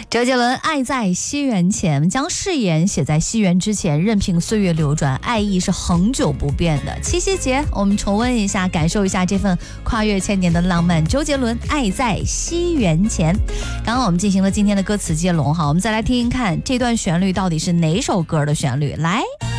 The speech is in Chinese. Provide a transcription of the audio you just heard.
周杰伦《爱在西元前》将誓言写在西元之前，任凭岁月流转，爱意是恒久不变的。七夕节，我们重温一下，感受一下这份跨越千年的浪漫。周杰伦《爱在西元前》，刚刚我们进行了今天的歌词接龙哈，我们再来听听看这段旋律到底是哪首歌的旋律。来。